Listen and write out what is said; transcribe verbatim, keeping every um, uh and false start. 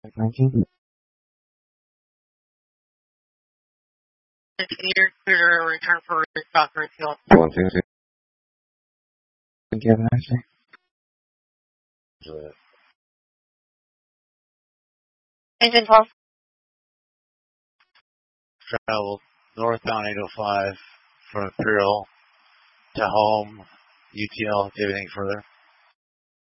nineteen. Engineer clear return for Doctor Hill. One two six. Thank you. Have a nice day. Engine twelve. Travel northbound eight oh five from Imperial to home, U T L. Do you have anything further?